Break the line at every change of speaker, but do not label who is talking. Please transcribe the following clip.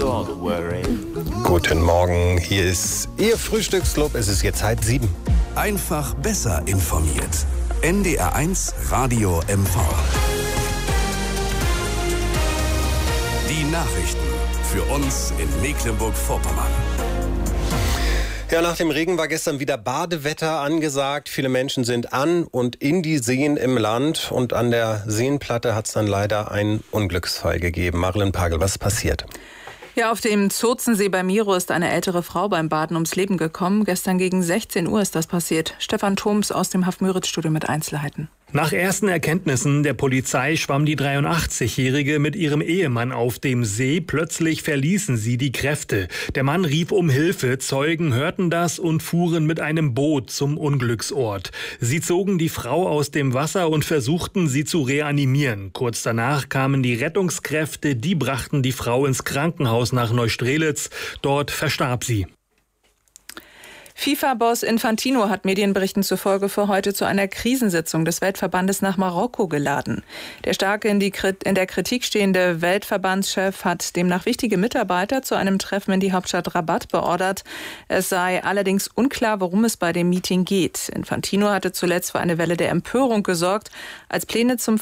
Don't worry.
Guten Morgen, hier ist Ihr Frühstücksclub. Es ist jetzt 6:30.
Einfach besser informiert. NDR1 Radio MV. Die Nachrichten für uns in Mecklenburg-Vorpommern.
Ja, nach dem Regen war gestern wieder Badewetter angesagt. Viele Menschen sind an und in die Seen im Land. Und an der Seenplatte hat es dann leider einen Unglücksfall gegeben. Marilyn Pagel, was ist passiert?
Ja, auf dem Zurzensee bei Miro ist eine ältere Frau beim Baden ums Leben gekommen. Gestern gegen 16 Uhr ist das passiert. Stefan Thoms aus dem Haff-Müritz-Studio mit Einzelheiten.
Nach ersten Erkenntnissen der Polizei schwamm die 83-Jährige mit ihrem Ehemann auf dem See. Plötzlich verließen sie die Kräfte. Der Mann rief um Hilfe. Zeugen hörten das und fuhren mit einem Boot zum Unglücksort. Sie zogen die Frau aus dem Wasser und versuchten, sie zu reanimieren. Kurz danach kamen die Rettungskräfte. Die brachten die Frau ins Krankenhaus nach Neustrelitz. Dort verstarb sie.
FIFA-Boss Infantino hat Medienberichten zufolge für heute zu einer Krisensitzung des Weltverbandes nach Marokko geladen. Der stark in der Kritik stehende Weltverbandschef hat demnach wichtige Mitarbeiter zu einem Treffen in die Hauptstadt Rabat beordert. Es sei allerdings unklar, worum es bei dem Meeting geht. Infantino hatte zuletzt für eine Welle der Empörung gesorgt, als Pläne zum